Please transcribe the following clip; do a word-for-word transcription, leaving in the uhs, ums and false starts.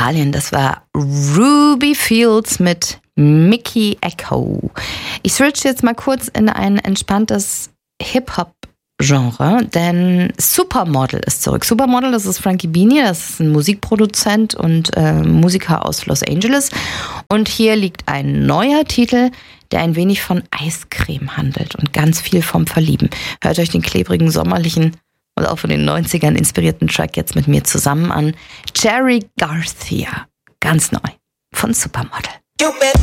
Australien. Das war Ruby Fields mit Mickey Echo. Ich switch jetzt mal kurz in ein entspanntes Hip-Hop-Genre, denn Supermodel ist zurück. Supermodel, das ist Frankie Beanie, das ist ein Musikproduzent und äh, Musiker aus Los Angeles. Und hier liegt ein neuer Titel, der ein wenig von Eiscreme handelt und ganz viel vom Verlieben. Hört euch den klebrigen, sommerlichen und auch von den neunzigern inspirierten Track jetzt mit mir zusammen an. Jerry Garcia, ganz neu, von Supermodel.